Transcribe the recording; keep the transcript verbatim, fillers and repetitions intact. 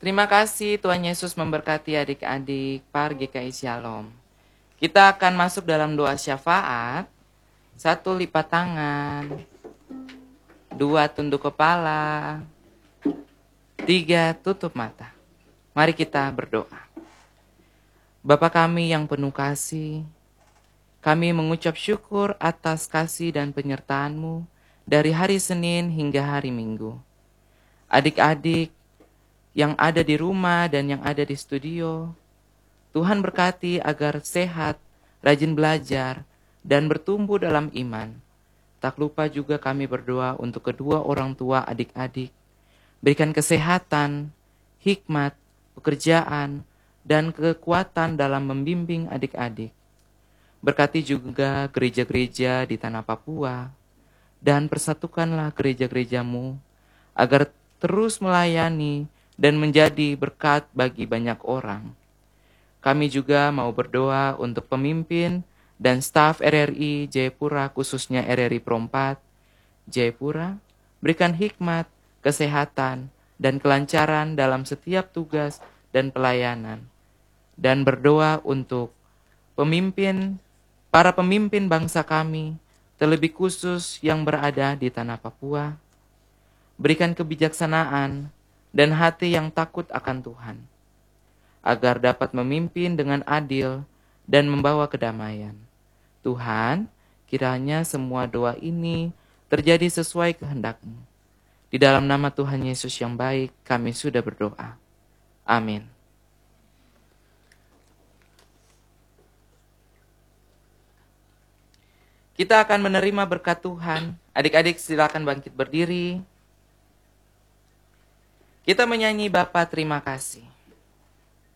Terima kasih Tuhan Yesus memberkati adik-adik Par G K I Shalom. Kita akan masuk dalam doa syafaat. Satu, lipat tangan. Dua, tunduk kepala. Tiga, tutup mata. Mari kita berdoa. Bapa kami yang penuh kasih, kami mengucap syukur atas kasih dan penyertaan-Mu dari hari Senin hingga hari Minggu. Adik-adik yang ada di rumah dan yang ada di studio, Tuhan berkati agar sehat, rajin belajar, dan bertumbuh dalam iman. Tak lupa juga kami berdoa untuk kedua orang tua adik-adik. Berikan kesehatan, hikmat, pekerjaan, dan kekuatan dalam membimbing adik-adik. Berkati juga gereja-gereja di tanah Papua, dan persatukanlah gereja-gerejamu agar terus melayani dan menjadi berkat bagi banyak orang. Kami juga mau berdoa untuk pemimpin dan staf R R I Jayapura, khususnya R R I Perompat Jayapura. Berikan hikmat, kesehatan, dan kelancaran dalam setiap tugas dan pelayanan. Dan berdoa untuk pemimpin, para pemimpin bangsa kami, terlebih khusus yang berada di tanah Papua. Berikan kebijaksanaan dan hati yang takut akan Tuhan, agar dapat memimpin dengan adil dan membawa kedamaian. Tuhan, kiranya semua doa ini terjadi sesuai kehendak-Mu. Di dalam nama Tuhan Yesus yang baik, kami sudah berdoa. Amin. Kita akan menerima berkat Tuhan. Adik-adik silakan bangkit berdiri. Kita menyanyi Bapa terima kasih.